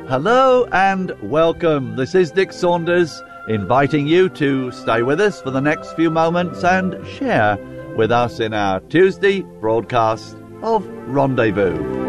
Hello and welcome. This is Dick Saunders inviting you to stay with us for the next few moments and share with us in our Tuesday broadcast of Rendezvous.